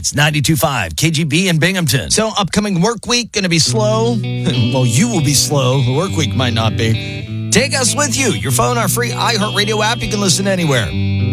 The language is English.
It's 92.5 KGB in Binghamton. So upcoming work week, going to be slow. Well, you will be slow. The work week might not be. Take us with you. Your phone, our free iHeartRadio app. You can listen anywhere.